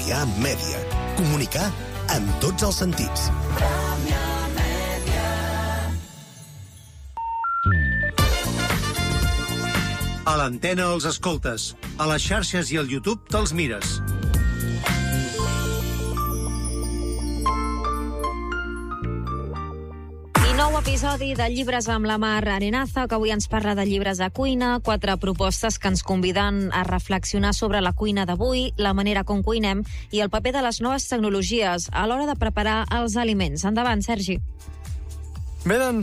Premià Mèdia. Comunicar amb tots els sentits. A l'antena els escoltes, a les xarxes i al YouTube te'ls mires. Nou episodi de Llibres amb la Mar Arenaza, que avui ens parla de llibres de cuina, 4 propostes que ens conviden a reflexionar sobre la cuina d'avui, la manera com cuinem i el paper de les noves tecnologies a l'hora de preparar els aliments. Endavant, Sergi. Bé, doncs,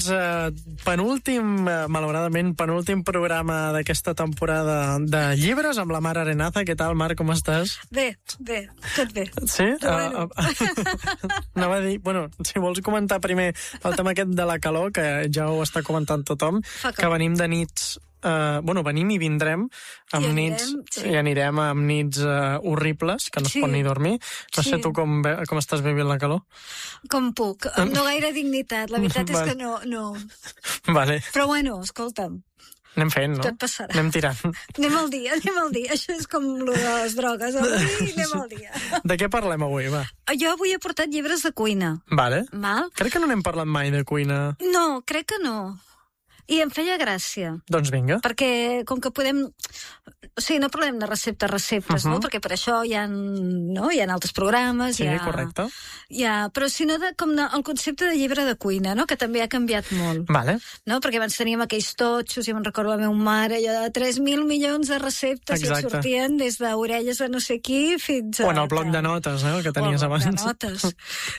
malauradament, penúltim programa d'aquesta temporada de llibres amb la Mar Arenaza. Què tal, Mar, com estàs? Bé, tot bé. Sí? Bueno. Anava a dir, si vols comentar primer el tema aquest de la calor, que ja ho està comentant tothom, que venim de nits... venim i vindrem amb nits, i anirem amb nits horribles, que no es pot ni dormir. No sé tu com estàs vivint la calor. Com puc. No gaire dignitat, la veritat és que no. Vale. Però bueno, escolta'm. Anem fent, no? Tot passarà. Anem tirant. Anem al dia. Això és com lo de les drogues. Avui anem al dia. De què parlem avui, va? Jo avui he portat llibres de cuina. Vale. Val? Crec que no n'hem parlat mai de cuina. No, crec que no. I em feia gràcia. Doncs vinga. Perquè com que podem... O sigui, no parlem de receptes, no? Perquè per això hi ha altres programes. Sí, correcte. Però sinó el concepte de llibre de cuina, no? Que també ha canviat molt. Vale. No? Perquè abans teníem aquells totxos, i me'n recordo la meva mare, allò de 3.000 milions de receptes que sortien des d'orelles de no sé qui fins a... O en el bloc de notes, no? Que tenies abans. O el bloc de notes.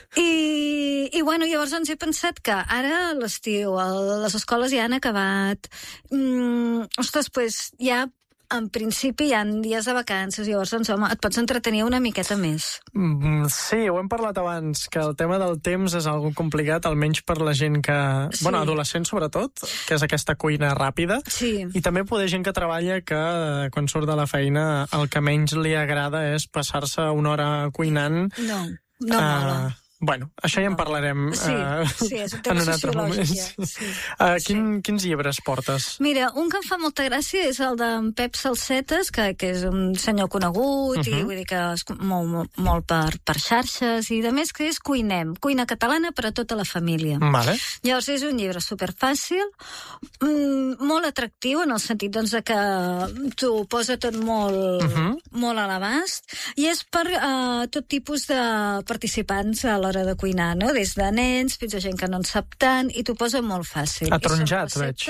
I bueno, llavors he pensat que ara l'estiu, les escoles ja han acabat. Ostres, doncs ja en principi hi ha dies de vacances, llavors doncs, home, et pots entretenir una miqueta més. Sí, ho hem parlat abans, que el tema del temps és algo complicat, almenys per la gent que... Sí. Bueno, adolescents sobretot, que és aquesta cuina ràpida. Sí. I també poder gent que treballa que quan surt de la feina el que menys li agrada és passar-se una hora cuinant. No mola. Bueno, això ja en parlarem sí, és un tema en un altre moment. Sí. Quins llibres portes? Mira, un que em fa molta gràcia és el d'en Pep Salsetes, que és un senyor conegut, i vull dir que és molt per xarxes, i de més que és Cuinem, cuina catalana per a tota la família. Vale. Llavors és un llibre superfàcil, molt atractiu, en el sentit doncs, de que t'ho posa tot molt a l'abast, i és per tot tipus de participants a l'hora de cuinar, no? Des de nens fins a gent que no en sap tant, i t'ho posa molt fàcil. Atronjat, veig.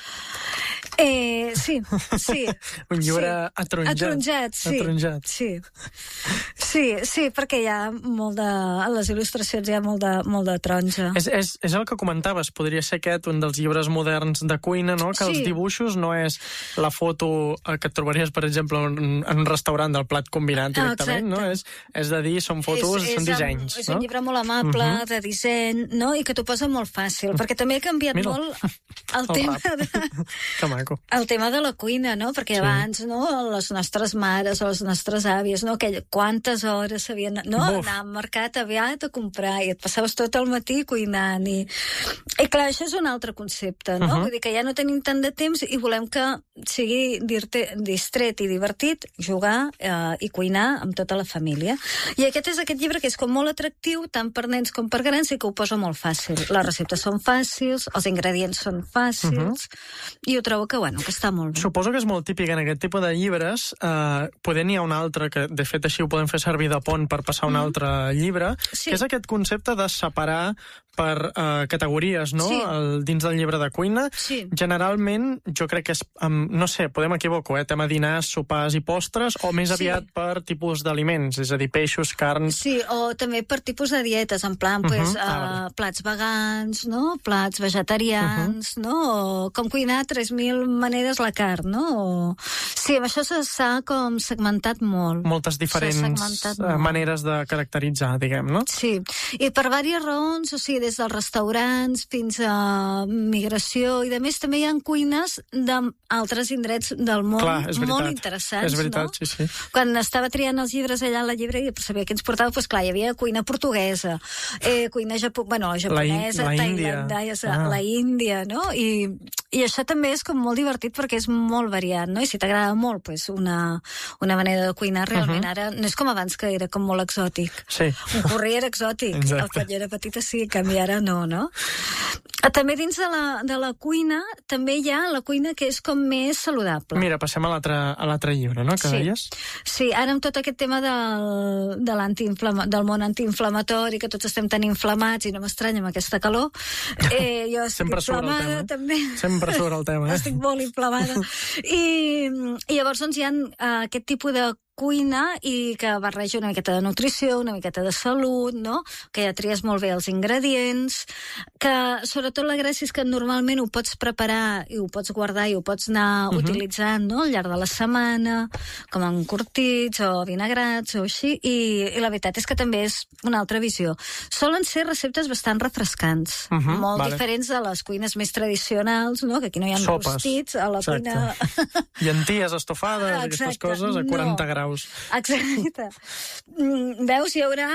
Sí. Un llibre atronjat, sí. Atronjat. Sí, perquè hi ha a les il·lustracions hi ha molt de taronja. És el que comentaves, podria ser aquest un dels llibres moderns de cuina, no? Que els dibuixos no és la foto que et trobaries, per exemple, en un restaurant del plat combinat directament, no? És de dir, són fotos, són dissenys. És un llibre molt amable, de disseny, no? I que t'ho posa molt fàcil, perquè també ha canviat molt el tema de... Que maco. El tema de la cuina, no? Perquè abans, no? Les nostres mares o les nostres àvies, no? Quantes hores s'havien... No? Anar al mercat aviat a comprar i et passaves tot el matí cuinant i clar, això és un altre concepte, no? Vull dir que ja no tenim tant de temps i volem que sigui distret i divertit jugar i cuinar amb tota la família. I aquest és aquest llibre que és com molt atractiu, tant per nens com per grans, i que ho posa molt fàcil. Les receptes són fàcils, els ingredients són fàcils, i ho trobo que està molt bé. Suposo que és molt típic en aquest tipus de llibres. Poder n'hi ha un altre, que de fet així ho podem fer servir de pont per passar un altre llibre, que és aquest concepte de separar per categories, no? Dins del llibre de cuina. Generalment, jo crec que és, no sé, podem equivocar, tema dinars, sopars i postres, o més aviat per tipus d'aliments, és a dir, peixos, carns... Sí, o també per tipus de dietes, en plan, plats vegans, no? Plats vegetarians, no? O com cuinar 3.000 maneres la carn, no? Sí, amb això s'ha com segmentat molt. Moltes diferents maneres de caracteritzar, diguem, no? Sí, i per diverses raons, o sigui, des dels restaurants fins a migració, i de més també hi ha cuines d'altres indrets del món. Clar, és veritat. Molt interessants, és veritat, no? Sí. Quan estava triant els llibres allà a la llibreria per saber què ens portava, doncs clar, hi havia cuina portuguesa, japonesa, cuina japonesa, tailandesa, la índia, no? I això també és com molt divertit perquè és molt variat, no? I si t'agrada molt una manera de cuinar, realment ara no és com abans que era com molt exòtic. Sí. Un curri era exòtic, quan jo era petita sí, que a mi ara no? També dins de la cuina també hi ha la cuina que és com més saludable. Mira, passem a l'altre llibre, no?, que deies? Sí, ara amb tot aquest tema del món antiinflamatori, que tots estem tan inflamats i no m'estranya amb aquesta calor, jo estic inflamada també. Sempre surt el tema, Estic molt inflamada. I llavors doncs hi ha aquest tipus de cuina i que barreja una miqueta de nutrició, una miqueta de salut, no? Que ja tries molt bé els ingredients, que sobretot la gràcia és que normalment ho pots preparar i ho pots guardar i ho pots anar utilitzant, no?, al llarg de la setmana, com encurtits o vinagrats o així, i la veritat és que també és una altra visió. Solen ser receptes bastant refrescants, molt diferents de les cuines més tradicionals, no?, que aquí no hi ha rostits, a la cuina... Llenties estofades, aquestes coses, a 40 graus. Exacte. Veus, hi haurà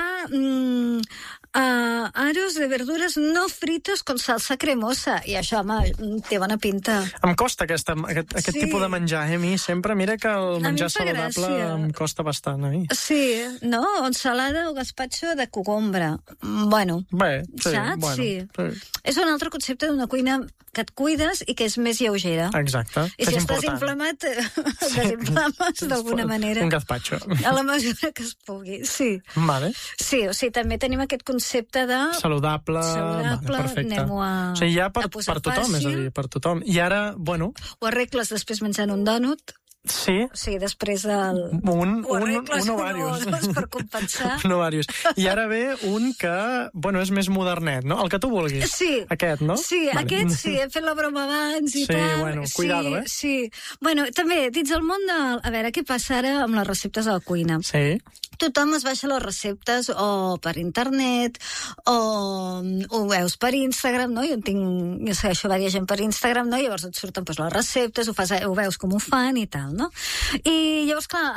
aros de verdures no fritos con salsa cremosa. I això, home, té bona pinta. Em costa aquest tipus de menjar, a mi sempre. Mira que el menjar saludable em costa bastant, a mi. Sí, no? O ensalada o gazpacho de cogombre. Bueno, saps? Bueno, sí. És un altre concepte d'una cuina que et cuides i que és més lleugera. Exacte. I si estàs inflamat, desinflames d'alguna manera. Un gazpacho. A la mesura que es pugui, sí. Vale. Sí, o sigui, també tenim aquest concepte de... Saludable, perfecte. Anem-ho a... O sigui, ja per tothom, és a dir, per tothom. I ara, bueno... Ho arregles després menjant un dònut. Sí. Sí, després del... Un o diversos. Per compensar. Un o diversos. I ara ve un que, bueno, és més modernet, no? El que tu vulguis. Sí. Aquest, no? Sí, aquest sí, hem fet la broma abans i tal. Sí, bueno, cuidado, Sí. Bueno, també, dins el món de... A veure, què passa ara amb les receptes a la cuina? Sí. Tothom es baixa les receptes o per internet o ho veus per Instagram, no? Jo segueixo diversa gent per Instagram, no? Llavors et surten les receptes, ho veus com ho fan i tal, no? I llavors, clar,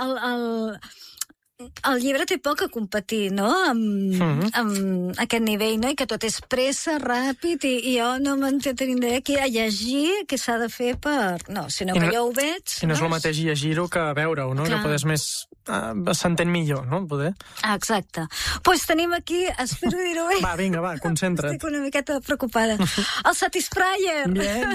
el llibre té poc a competir, no?, amb aquest nivell, no?, i que tot és pressa, ràpid, i jo no m'entretindré aquí a llegir què s'ha de fer per... No, sinó que jo ho veig... I no és el mateix llegir-ho que veure-ho, no?, que poder més... s'entén millor, no?, poder... Exacte. Doncs tenim aquí, espero dir-ho bé... Va, vinga, va, concentra't. Estic una miqueta preocupada. El Satisfyer! Bien!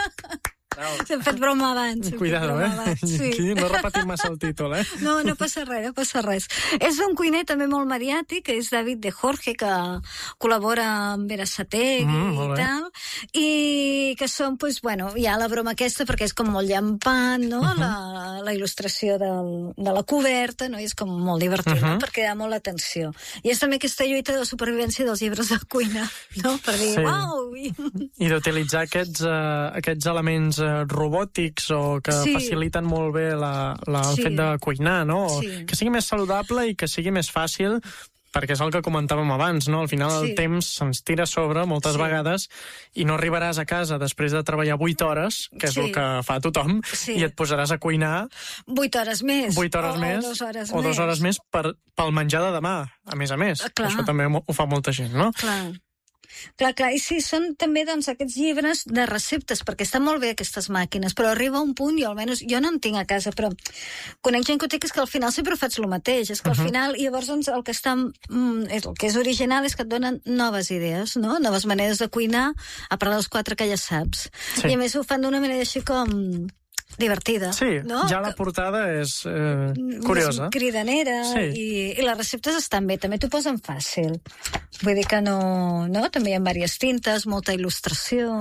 Hem fet broma abans. Cuidado, Sí. Aquí no repetim massa el títol, No passa res, És un cuiner també molt mediàtic, que és David de Jorge, que col·labora amb Berasategui i tal, i que són, doncs, bueno, hi ha la broma aquesta, perquè és com molt llampant, no?, la il·lustració de la coberta, no?, i és com molt divertit, no?, perquè hi ha molt l'atenció. I és també aquesta lluita de la supervivència dels llibres de cuina, no?, per dir, uau! I d'utilitzar aquests elements robòtics o que faciliten molt bé el fet de cuinar, no? Que sigui més saludable i que sigui més fàcil, perquè és el que comentàvem abans, no? Al final el temps se'ns tira a sobre moltes vegades i no arribaràs a casa després de treballar 8 hores, que és el que fa tothom, i et posaràs a cuinar 8 hores més. 8 hores més. O 2 hores més pel menjar de demà, a més. Això també ho fa molta gent, no? Clar, i sí, són també doncs, aquests llibres de receptes, perquè estan molt bé aquestes màquines, però arriba un punt, i almenys jo no en tinc a casa, però conec gent que ho té, que és que al final sempre faig el mateix, és que al final, i llavors doncs, el que és original és que et donen noves idees, no? Noves maneres de cuinar, a part dels 4 que ja saps. I a més ho fan d'una manera així com... divertida. Sí, no? Ja la portada és curiosa. Cridanera, i les receptes estan bé, també t'ho posen fàcil. Vull dir que no... També hi ha diverses tintes, molta il·lustració.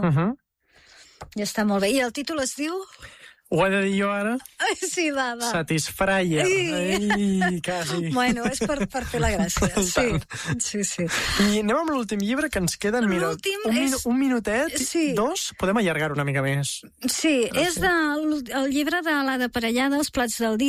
Ja està molt bé. I el títol es diu... Ho he de dir jo ara? Sí, va. Satisfyer. Ai, quasi. Bueno, és per fer la gràcia. Sí. I anem amb l'últim llibre, que ens queden, mira, un minutet, 2, podem allargar una mica més. Sí, és el llibre de l'Ada Parellada, Els plats del dia,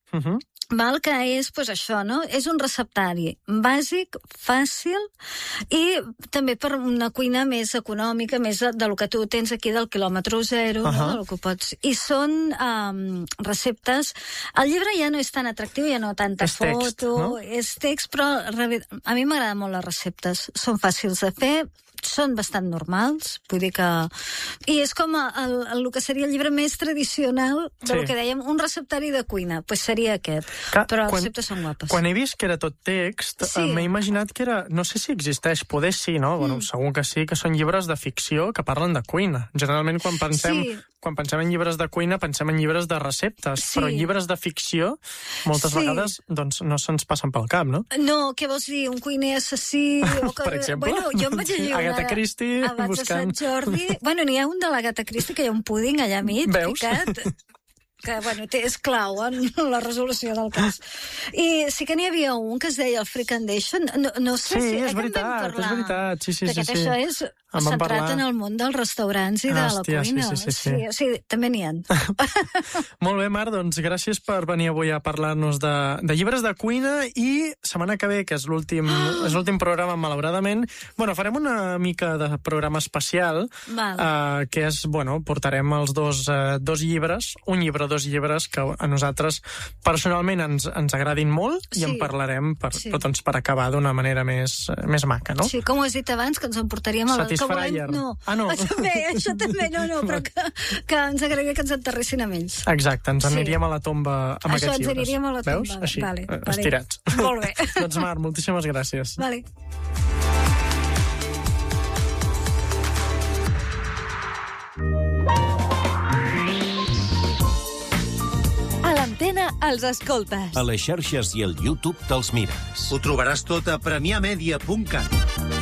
val, que és pues, això, no? És un receptari bàsic, fàcil, i també per una cuina més econòmica, més del que tu tens aquí del quilòmetre zero, no? Del que pots... I són receptes... El llibre ja no és tan atractiu, ja no tanta foto, no? És text, però a mi m'agraden molt les receptes. Són fàcils de fer, són bastant normals, vull dir que... I és com el que seria el llibre més tradicional del que dèiem, un receptari de cuina, pues seria aquest. Però les receptes són guapes. Quan he vist que era tot text, m'he imaginat que era... No sé si existeix, poder sí, no? Bueno, segur que sí, que són llibres de ficció que parlen de cuina. Generalment, quan pensem en llibres de cuina, pensem en llibres de receptes, però llibres de ficció, moltes vegades, doncs, no se'ns passen pel cap, no? No, què vols dir? Un cuiner assassí? Per exemple? Bueno, jo em vaig llegir Agatha Christie abans de Sant Jordi. Bueno, n'hi ha un de l'Agatha Christie que hi ha un púding allà mig ficat, que, bueno, és clau en la resolució del cas. I sí que n'hi havia un que es deia el Fricandetion. No sé si... és veritat, és veritat. Sí. Això és centrat en el món dels restaurants i de la cuina. Sí, també n'hi ha. Molt bé, Mar, doncs gràcies per venir avui a parlar-nos de llibres de cuina, i setmana que ve, que és l'últim programa, malauradament, farem una mica de programa especial, que és, portarem els dos llibres, un llibre, dos llibres que a nosaltres personalment ens agradin molt, i en parlarem per acabar d'una manera més maca, no? Sí, com ho has dit abans, que ens emportaríem Satisfyer. No. No. Això també, però que ens agradaria que ens enterressin amb ells. Exacte, ens aniríem a la tomba amb aquests llibres. Això, ens aniríem a la tomba. Veus? Així, vale. Estirats. Molt bé. Doncs, Mar, moltíssimes gràcies. Vale. A l'Antena els escoltes. A les xarxes i al YouTube te'ls mires. Ho trobaràs tot a premiamedia.cat.